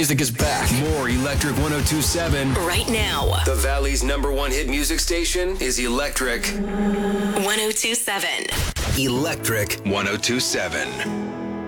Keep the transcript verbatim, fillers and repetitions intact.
music is back. More Electric one oh two point seven. Right now. The Valley's number one hit music station is Electric one oh two point seven. Electric one oh two point seven.